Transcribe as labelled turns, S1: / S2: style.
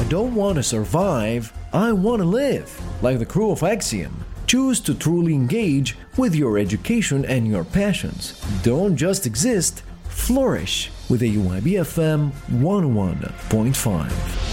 S1: don't want to survive, I want to live. Like the crew of Axiom, choose to truly engage with your education and your passions. Don't just exist, flourish with AUIB FM 101.5.